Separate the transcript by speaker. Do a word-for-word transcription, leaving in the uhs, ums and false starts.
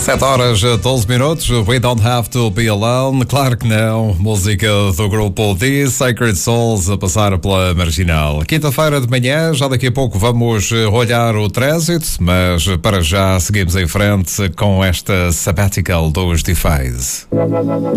Speaker 1: sete horas, doze minutos. We Don't Have to Be Alone. Claro que não. Música do grupo The Sacred Souls a passar pela Marginal. Quinta-feira de manhã, já daqui a pouco vamos olhar o trânsito, mas para já seguimos em frente com esta sabbatical dos Defies.